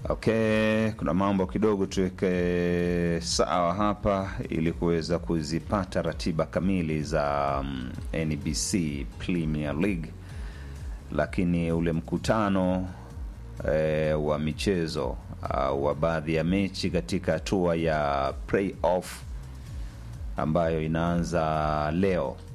Okay, kuna mambo kidogo tuweke sawa hapa ili kuweza kuzipata ratiba kamili za NBC Premier League, lakini ule mkutano wa michezo wa baadhi ya mechi katika hatua ya playoff ambayo inaanza leo